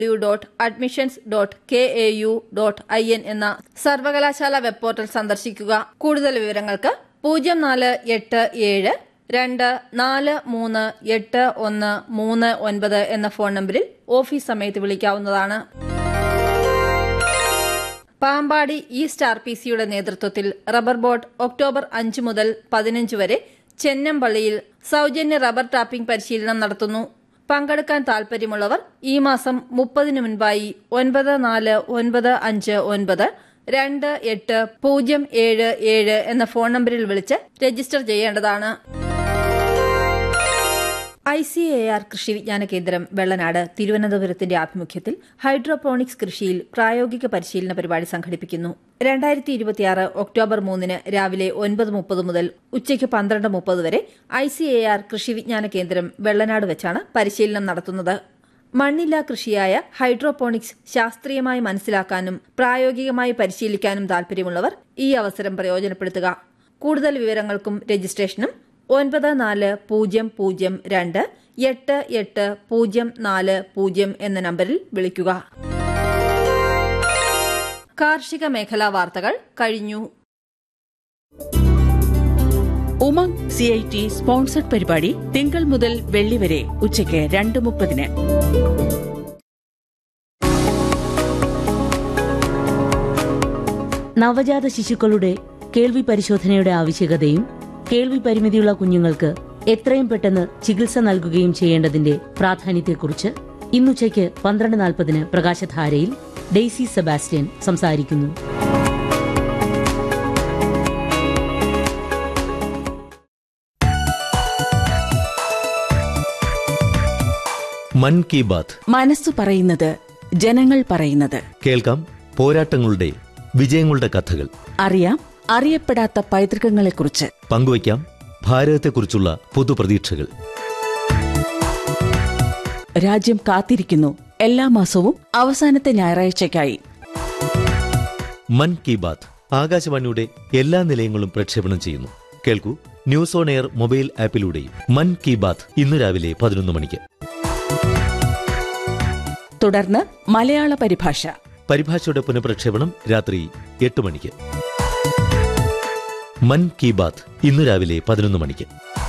www.admissions.kau.in എന്ന സർവകലാശാല web portal സന്ദർശിക്കുക. കൂടുതൽ വിവരങ്ങൾക്ക് 0487243839 എന്ന ഫോൺ നമ്പറിൽ ഓഫീസ് സമയത്ത് വിളിക്കാവുന്നതാണ്. പാമ്പാടി ഈസ്റ്റ് RPCയുടെ നേതൃത്വത്തിൽ റബ്ബർ ബോർഡ് ഒക്ടോബർ 5 മുതൽ 15 വരെ ചെന്നംപള്ളിയിൽ സൌജന്യ റബ്ബർ ടാപ്പിംഗ് പരിശീലനം നടത്തുന്നു. പങ്കെടുക്കാൻ താൽപര്യമുള്ളവർ ഈ മാസം 30 മുൻപായി 9495928077 എന്ന ഫോൺ നമ്പറിൽ വിളിച്ച് രജിസ്റ്റർ ചെയ്യേണ്ടതാണ്. ICAR കൃഷി വിജ്ഞാന കേന്ദ്രം വെള്ളനാട് തിരുവനന്തപുരത്തിന്റെ ആഭിമുഖ്യത്തിൽ ഹൈഡ്രോപോണിക്സ് കൃഷിയിൽ പ്രായോഗിക പരിശീലന പരിപാടി സംഘടിപ്പിക്കുന്നു. 2026 ഒക്ടോബർ 3 രാവിലെ 9:30 മുതൽ ഉച്ചയ്ക്ക് 12:30 വരെ ICAR കൃഷി വിജ്ഞാന കേന്ദ്രം വെള്ളനാട് വെച്ചാണ് പരിശീലനം നടത്തുന്നത്. മണ്ണില്ലാ കൃഷിയായ ഹൈഡ്രോപോണിക്സ് ശാസ്ത്രീയമായി മനസ്സിലാക്കാനും പ്രായോഗികമായി പരിശീലിക്കാനും താൽപര്യമുള്ളവർ ഈ അവസരം പ്രയോജനപ്പെടുത്തുക. കൂടുതൽ വിവരങ്ങൾക്കും രജിസ്ട്രേഷനും 94028804 എന്ന നമ്പറിൽ വിളിക്കുക. കാർഷിക മേഖലാ വാർത്തകൾ കഴിഞ്ഞു. ഉമംഗ് CIT സ്പോൺസർഡ് പരിപാടി തിങ്കൾ മുതൽ വെള്ളി വരെ ഉച്ചയ്ക്ക് 2:30. നവജാത ശിശുക്കളുടെ കേൾവി പരിശോധനയുടെ ആവശ്യകതയും കേൾവി പരിമിതിയുള്ള കുഞ്ഞുങ്ങൾക്ക് എത്രയും പെട്ടെന്ന് ചികിത്സ നൽകുകയും ചെയ്യേണ്ടതിന്റെ പ്രാധാന്യത്തെക്കുറിച്ച് ഇന്നുച്ചയ്ക്ക് 12:40 പ്രകാശധാരയിൽ ഡെയ്സി സെബാസ്റ്റ്യൻ സംസാരിക്കുന്നു. മൻ കി ബാത്ത്, മനസ്സു പറയുന്നത്, ജനങ്ങൾ പറയുന്നത്. കേൾക്കാം പോരാട്ടങ്ങളുടെ വിജയങ്ങളുടെ കഥകൾ. അറിയാം അറിയപ്പെടാത്ത പൈതൃകങ്ങളെക്കുറിച്ച്. പങ്കുവയ്ക്കാം ഭാരതത്തെക്കുറിച്ചുള്ള പുതുപ്രതീക്ഷകൾ. രാജ്യം കാത്തിരിക്കുന്നു എല്ലാ മാസവും അവസാനത്തെ ഞായറാഴ്ചയ്ക്കായി. മൻ കി ബാത്ത് ആകാശവാണിയുടെ എല്ലാ നിലയങ്ങളും പ്രക്ഷേപണം ചെയ്യുന്നു. കേൾക്കൂ, ന്യൂസ് ഓൺ എയർ മൊബൈൽ ആപ്പിലൂടെയും. മൻ കി ബാത്ത് ഇന്നു രാവിലെ 11 മണിക്ക്. തുടർന്ന് മലയാള പരിഭാഷയുടെ പുനഃപ്രക്ഷേപണം രാത്രി 8 മണിക്ക്. മൻ കി ബാത്ത് ഇന്നു രാവിലെ 11 മണിക്ക്.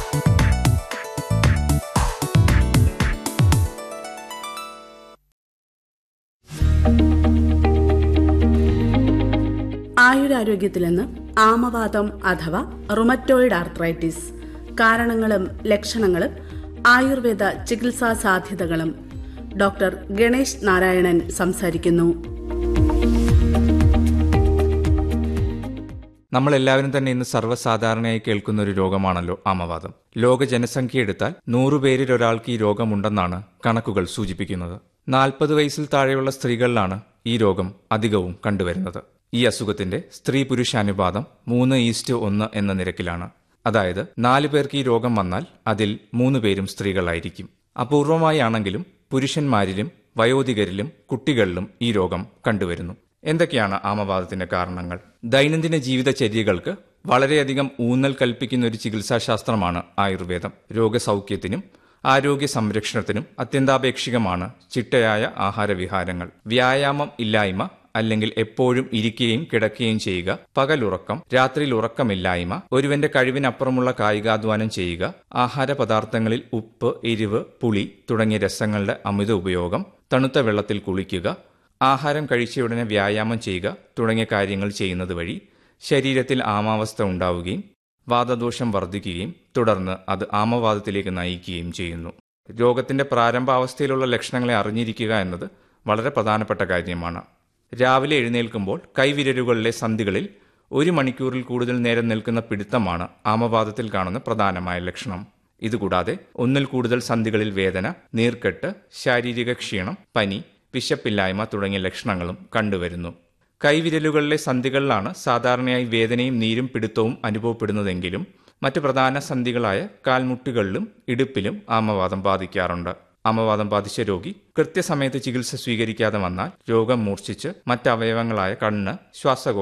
ആയുരാരോഗ്യത്തിൽ നിന്ന് ആമവാതം അഥവാ റുമറ്റോയിഡ് ആർത്രൈറ്റിസ്, കാരണങ്ങളും ലക്ഷണങ്ങളും ആയുർവേദ ചികിത്സാ സാധ്യതകളും ഡോക്ടർ ഗണേഷ് നാരായണൻ സംസാരിക്കുന്നു. നമ്മളെല്ലാവരും തന്നെ ഇന്ന് സർവ്വസാധാരണയായി കേൾക്കുന്ന ഒരു രോഗമാണല്ലോ ആമവാതം. ലോക ജനസംഖ്യ എടുത്താൽ 100 പേരിൽ ഒരാൾക്ക് ഈ രോഗമുണ്ടെന്നാണ് കണക്കുകൾ സൂചിപ്പിക്കുന്നത്. 40 വയസ്സിൽ താഴെയുള്ള സ്ത്രീകളിലാണ് ഈ രോഗം അധികവും കണ്ടുവരുന്നത്. ഈ അസുഖത്തിന്റെ സ്ത്രീ പുരുഷ അനുപാതം 3:1 എന്ന നിരക്കിലാണ്. അതായത് 4 പേർക്ക് ഈ രോഗം വന്നാൽ അതിൽ 3 പേരും സ്ത്രീകളായിരിക്കും. അപൂർവമായി ആണെങ്കിലും പുരുഷന്മാരിലും വയോധികരിലും കുട്ടികളിലും ഈ രോഗം കണ്ടുവരുന്നു. എന്തൊക്കെയാണ് ആമവാതത്തിന്റെ കാരണങ്ങൾ? ദൈനംദിന ജീവിതചര്യകൾക്ക് വളരെയധികം ഊന്നൽ കൽപ്പിക്കുന്ന ഒരു ചികിത്സാശാസ്ത്രമാണ് ആയുർവേദം. രോഗസൗഖ്യത്തിനും ആരോഗ്യ സംരക്ഷണത്തിനും അത്യന്താപേക്ഷികമാണ് ചിട്ടയായ ആഹാരവിഹാരങ്ങൾ. വ്യായാമം ഇല്ലായ്മ അല്ലെങ്കിൽ എപ്പോഴും ഇരിക്കുകയും കിടക്കുകയും ചെയ്യുക, പകലുറക്കം, രാത്രിയിൽ ഉറക്കമില്ലായ്മ, ഒരുവന്റെ കഴിവിനപ്പുറമുള്ള കായികാധ്വാനം ചെയ്യുക, ആഹാര പദാർത്ഥങ്ങളിൽ ഉപ്പ്, എരിവ്, പുളി തുടങ്ങിയ രസങ്ങളുടെ അമിത ഉപയോഗം, തണുത്ത വെള്ളത്തിൽ കുളിക്കുക, ആഹാരം കഴിച്ചയുടനെ വ്യായാമം ചെയ്യുക തുടങ്ങിയ കാര്യങ്ങൾ ചെയ്യുന്നത് വഴി ശരീരത്തിൽ ആമാവസ്ഥ ഉണ്ടാവുകയും വാതദോഷം വർദ്ധിക്കുകയും തുടർന്ന് അത് ആമവാതത്തിലേക്ക് നയിക്കുകയും ചെയ്യുന്നു. രോഗത്തിന്റെ പ്രാരംഭാവസ്ഥയിലുള്ള ലക്ഷണങ്ങളെ അറിഞ്ഞിരിക്കുക എന്നത് വളരെ പ്രധാനപ്പെട്ട കാര്യമാണ്. രാവിലെ എഴുന്നേൽക്കുമ്പോൾ കൈവിരലുകളിലെ സന്ധികളിൽ 1 മണിക്കൂറിൽ കൂടുതൽ നേരം നിൽക്കുന്ന പിടുത്തമാണ് ആമവാതത്തിൽ കാണുന്ന പ്രധാനമായ ലക്ഷണം. ഇതുകൂടാതെ 1-ൽ കൂടുതൽ സന്ധികളിൽ വേദന, നീർക്കെട്ട്, ശാരീരിക ക്ഷീണം, പനി, വിശപ്പില്ലായ്മ തുടങ്ങിയ ലക്ഷണങ്ങളും കണ്ടുവരുന്നു. കൈവിരലുകളിലെ സന്ധികളിലാണ് സാധാരണയായി വേദനയും നീരും പിടുത്തവും അനുഭവപ്പെടുന്നതെങ്കിലും മറ്റ് പ്രധാന സന്ധികളായ കാൽമുട്ടുകളിലും ഇടുപ്പിലും ആമവാതം ബാധിക്കാറുണ്ട്. ആമവാതം ബാധിച്ച രോഗി കൃത്യസമയത്ത് ചികിത്സ സ്വീകരിക്കാതെ വന്നാൽ രോഗം മൂർച്ഛിച്ച് മറ്റവയവങ്ങളായ കണ്ണ്, ശ്വാസകോശം,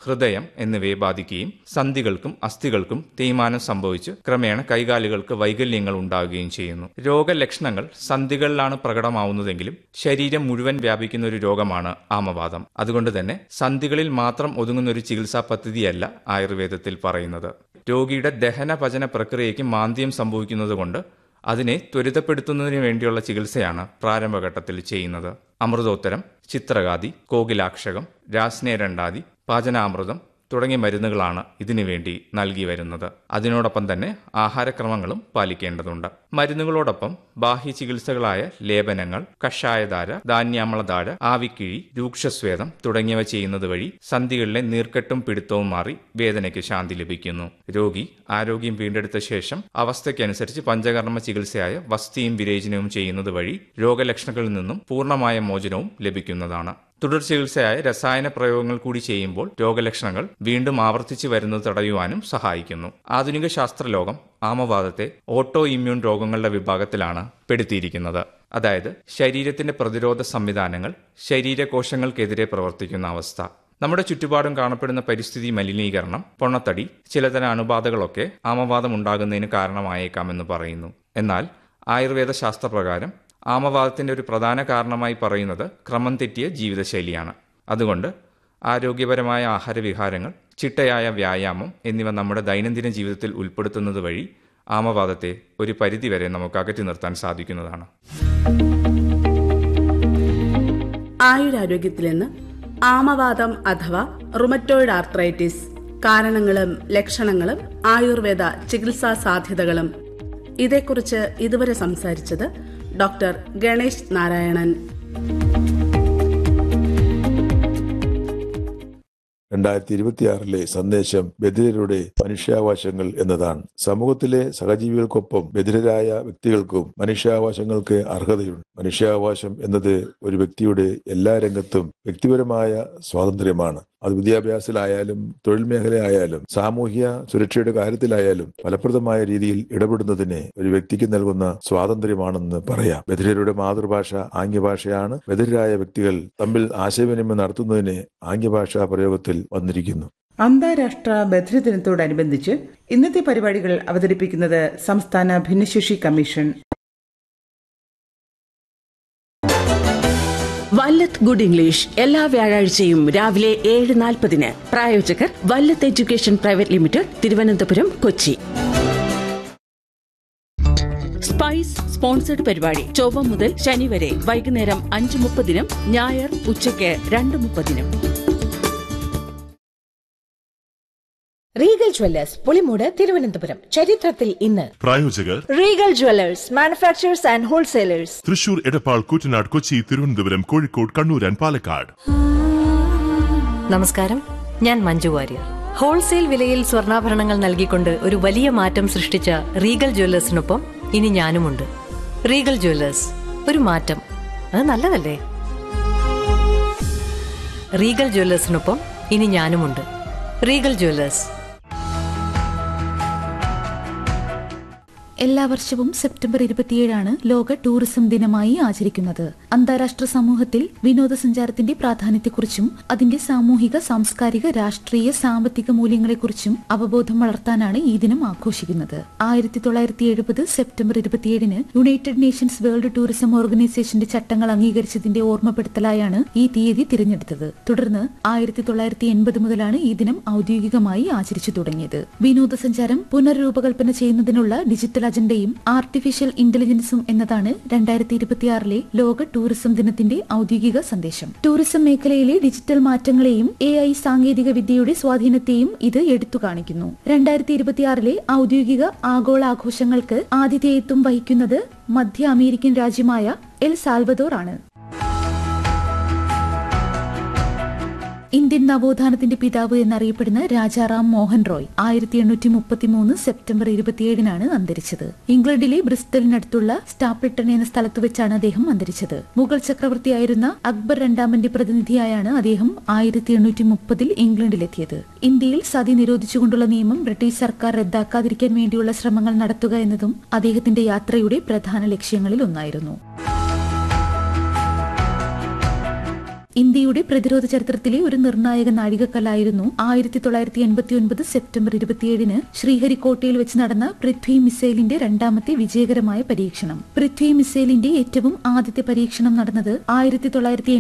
ഹൃദയം എന്നിവയെ ബാധിക്കുകയും സന്ധികൾക്കും അസ്ഥികൾക്കും തേയ്മാനം സംഭവിച്ച് ക്രമേണ കൈകാലുകൾക്ക് വൈകല്യങ്ങൾ ഉണ്ടാവുകയും ചെയ്യുന്നു. രോഗലക്ഷണങ്ങൾ സന്ധികളിലാണ് പ്രകടമാവുന്നതെങ്കിലും ശരീരം മുഴുവൻ വ്യാപിക്കുന്ന ഒരു രോഗമാണ് ആമവാതം. അതുകൊണ്ട് തന്നെ സന്ധികളിൽ മാത്രം ഒതുങ്ങുന്ന ഒരു ചികിത്സാ പദ്ധതിയല്ല ആയുർവേദത്തിൽ പറയുന്നത്. രോഗിയുടെ ദഹന പചന പ്രക്രിയയ്ക്ക് മാന്ദ്യം സംഭവിക്കുന്നതുകൊണ്ട് അതിനെ ത്വരിതപ്പെടുത്തുന്നതിന് വേണ്ടിയുള്ള ചികിത്സയാണ് പ്രാരംഭഘട്ടത്തിൽ ചെയ്യുന്നത്. അമൃതോത്തരം, ചിത്രകാതി, കോകിലാക്ഷകം, രാസ്നേരണ്ടാതി, പാചനാമൃതം തുടങ്ങിയ മരുന്നുകളാണ് ഇതിനുവേണ്ടി നൽകി വരുന്നത്. അതിനോടൊപ്പം തന്നെ ആഹാരക്രമങ്ങളും പാലിക്കേണ്ടതുണ്ട്. മരുന്നുകളോടൊപ്പം ബാഹ്യ ചികിത്സകളായ ലേപനങ്ങൾ, കഷായധാര, ധാന്യാമ്ലധാര, ആവിക്കിഴി, രൂക്ഷസ്വേദം തുടങ്ങിയവ ചെയ്യുന്നത് വഴി സന്ധികളിലെ നീർക്കെട്ടും പിടുത്തവും മാറി വേദനയ്ക്ക് ശാന്തി ലഭിക്കുന്നു. രോഗി ആരോഗ്യം വീണ്ടെടുത്ത ശേഷം അവസ്ഥയ്ക്കനുസരിച്ച് പഞ്ചകർമ്മ ചികിത്സയായ വസ്തിയും വിരേചനവും ചെയ്യുന്നത് വഴി രോഗലക്ഷണങ്ങളിൽ നിന്നും പൂർണ്ണമായ മോചനവും ലഭിക്കുന്നതാണ്. തുടർ ചികിത്സയായ രസായന പ്രയോഗങ്ങൾ കൂടി ചെയ്യുമ്പോൾ രോഗലക്ഷണങ്ങൾ വീണ്ടും ആവർത്തിച്ചു വരുന്നത് തടയുവാനും സഹായിക്കുന്നു. ആധുനിക ശാസ്ത്രലോകം ആമവാതത്തെ ഓട്ടോ ഇമ്മ്യൂൺ രോഗങ്ങളുടെ വിഭാഗത്തിലാണ് പെടുത്തിയിരിക്കുന്നത്. അതായത് ശരീരത്തിന്റെ പ്രതിരോധ സംവിധാനങ്ങൾ ശരീരകോശങ്ങൾക്കെതിരെ പ്രവർത്തിക്കുന്ന അവസ്ഥ. നമ്മുടെ ചുറ്റുപാടും കാണപ്പെടുന്ന പരിസ്ഥിതി മലിനീകരണം, പൊണ്ണത്തടി, ചിലതരം അണുബാധകളൊക്കെ ആമവാതം ഉണ്ടാകുന്നതിന് കാരണമായേക്കാമെന്ന് പറയുന്നു. എന്നാൽ ആയുർവേദ ശാസ്ത്രപ്രകാരം ആമവാതത്തിന്റെ ഒരു പ്രധാന കാരണമായി പറയുന്നത് ക്രമം തെറ്റിയ ജീവിതശൈലിയാണ്. അതുകൊണ്ട് ആരോഗ്യപരമായ ആഹാരവിഹാരങ്ങൾ, ചിട്ടയായ വ്യായാമം എന്നിവ നമ്മുടെ ദൈനംദിന ജീവിതത്തിൽ ഉൾപ്പെടുത്തുന്നത് വഴി ആമവാതത്തെ ഒരു പരിധിവരെ നമുക്ക് അകറ്റി നിർത്താൻ സാധിക്കുന്നതാണ്. ആയുരാരോഗ്യത്തിൽ നിന്ന് ആമവാതം അഥവാ റുമറ്റോയിഡ് ആർത്രൈറ്റിസ്, കാരണങ്ങളും ലക്ഷണങ്ങളും ആയുർവേദ ചികിത്സാ സാധ്യതകളും ഇതേക്കുറിച്ച് ഇതുവരെ സംസാരിച്ചത് ഡോക്ടർ ഗണേഷ് നാരായണൻ. 2026 സന്ദേശം ബധിരരുടെ മനുഷ്യാവകാശങ്ങൾ എന്നതാണ്. സമൂഹത്തിലെ സഹജീവികൾക്കൊപ്പം ബധിരരായ വ്യക്തികൾക്കും മനുഷ്യാവകാശങ്ങൾക്ക് അർഹതയുണ്ട്. മനുഷ്യാവകാശം എന്നത് ഒരു വ്യക്തിയുടെ എല്ലാ രംഗത്തും വ്യക്തിപരമായ സ്വാതന്ത്ര്യമാണ്. അത് വിദ്യാഭ്യാസത്തിലായാലും തൊഴിൽ മേഖലയായാലും സാമൂഹ്യ സുരക്ഷയുടെ കാര്യത്തിലായാലും ഫലപ്രദമായ രീതിയിൽ ഇടപെടുന്നതിന് ഒരു വ്യക്തിക്ക് നൽകുന്ന സ്വാതന്ത്ര്യമാണെന്ന് പറയാം. ബധിരരുടെ മാതൃഭാഷ ആംഗ്യഭാഷയാണ്. ബധിരരായ വ്യക്തികൾ തമ്മിൽ ആശയവിനിമയം നടത്തുന്നതിന് ആംഗ്യഭാഷാ പ്രയോഗത്തിൽ വന്നിരിക്കുന്നു. അന്താരാഷ്ട്ര ബധിര ദിനത്തോടനുബന്ധിച്ച് ഇന്നത്തെ പരിപാടികൾ അവതരിപ്പിക്കുന്നത് സംസ്ഥാന ഭിന്നശേഷി കമ്മീഷൻ. വല്ലത്ത് ഗുഡ് ഇംഗ്ലീഷ് എല്ലാ വ്യാഴാഴ്ചയും രാവിലെ 7:40. പ്രായോജകർ Vallath education private limited, Thiruvananthapuram, Kochi. Spice sponsored പരിപാടി ചൊവ്വ മുതൽ ശനി വരെ വൈകുന്നേരം 5:30, ഞായർ ഉച്ചയ്ക്ക് 2:30. Regal Jewellers Pulimoodu, Thiruvananthapuram. ചരിത്രത്തിൽ ഇന്ന്. പ്രായോജകർ Regal Jewellers, manufacturers and wholesalers. Thrissur, Edappal, Koottanad, Kochi, Thiruvananthapuram, Kozhikode, Kannur and Palakkad. നമസ്കാരം, ഞാൻ മഞ്ജു വാര്യർ. ഹോൾസെയിൽ വിലയിൽ സ്വർണ്ണാഭരണങ്ങൾ നൽകിക്കൊണ്ട് ഒരു വലിയ മാറ്റം സൃഷ്ടിച്ച റീഗൽ ജ്വല്ലേഴ്സിനൊപ്പം ഇനി ഞാനുമുണ്ട്. റീഗൽ ജ്വല്ലേഴ്സ്, ഒരു മാറ്റം, അത് നല്ലതല്ലേ? റീഗൽ ജ്വല്ലേഴ്സിനൊപ്പം ഇനി ഞാനുമുണ്ട്. Regal Jewellers. എല്ലാ വർഷവും സെപ്റ്റംബർ 27 ലോക ടൂറിസം ദിനമായി ആചരിക്കുന്നത്. അന്താരാഷ്ട്ര സമൂഹത്തിൽ വിനോദസഞ്ചാരത്തിന്റെ പ്രാധാന്യത്തെക്കുറിച്ചും അതിന്റെ സാമൂഹിക, സാംസ്കാരിക, രാഷ്ട്രീയ, സാമ്പത്തിക മൂല്യങ്ങളെക്കുറിച്ചും അവബോധം വളർത്താനാണ് ഈ ദിനം ആഘോഷിക്കുന്നത്. 1970 September 27 United Nations world tourism ഓർഗനൈസേഷന്റെ ചട്ടങ്ങൾ അംഗീകരിച്ചതിന്റെ ഓർമ്മപ്പെടുത്തലായാണ് ഈ തീയതി തിരഞ്ഞെടുത്തത്. തുടർന്ന് 1980 മുതലാണ് ഈ ദിനം ഔദ്യോഗികമായി ആചരിച്ചു തുടങ്ങിയത്. വിനോദസഞ്ചാരം പുനർരൂപകൽപ്പന ചെയ്യുന്നതിനുള്ള ഡിജിറ്റൽ അജണ്ടയും ആർട്ടിഫിഷ്യൽ ഇന്റലിജൻസും എന്നതാണ് 2026 ലോക ടൂറിസം ദിനത്തിന്റെ ഔദ്യോഗിക സന്ദേശം. ടൂറിസം മേഖലയിലെ ഡിജിറ്റൽ മാറ്റങ്ങളെയും AI സാങ്കേതിക വിദ്യയുടെ സ്വാധീനത്തെയും ഇത് എടുത്തു കാണിക്കുന്നു. 2026 ഔദ്യോഗിക ആഗോള ആഘോഷങ്ങൾക്ക് ആതിഥേയത്വം വഹിക്കുന്നത് മധ്യ അമേരിക്കൻ രാജ്യമായ എൽ സാൽവദോർ ആണ്. ഇന്ത്യൻ നവോത്ഥാനത്തിന്റെ പിതാവ് എന്നറിയപ്പെടുന്ന രാജാറാം മോഹൻ റോയ് 1833 സെപ്റ്റംബർ 27 അന്തരിച്ചത്. ഇംഗ്ലണ്ടിലെ ബ്രിസ്റ്റലിനടുത്തുള്ള സ്റ്റാപ്പിൾട്ടൺ എന്ന സ്ഥലത്ത് വെച്ചാണ് അദ്ദേഹം അന്തരിച്ചത്. മുഗൾ ചക്രവർത്തിയായിരുന്ന അക്ബർ രണ്ടാമന്റെ പ്രതിനിധിയായാണ് അദ്ദേഹം 1830 ഇംഗ്ലണ്ടിലെത്തിയത്. ഇന്ത്യയിൽ സതി നിരോധിച്ചുകൊണ്ടുള്ള നിയമം ബ്രിട്ടീഷ് സർക്കാർ റദ്ദാക്കാതിരിക്കാൻ വേണ്ടിയുള്ള ശ്രമങ്ങൾ നടത്തുക എന്നതും അദ്ദേഹത്തിന്റെ യാത്രയുടെ പ്രധാന ലക്ഷ്യങ്ങളിൽ ഒന്നായിരുന്നു. ഇന്ത്യയുടെ പ്രതിരോധ ചരിത്രത്തിലെ ഒരു നിർണായക നാഴികക്കല്ലായിരുന്നു 1989 സെപ്റ്റംബർ 27 ശ്രീഹരിക്കോട്ടയിൽ വെച്ച് നടന്ന പൃഥ്വി മിസൈലിന്റെ രണ്ടാമത്തെ വിജയകരമായ പരീക്ഷണം. പൃഥ്വി മിസൈലിന്റെ ഏറ്റവും ആദ്യത്തെ പരീക്ഷണം നടന്നത് 1986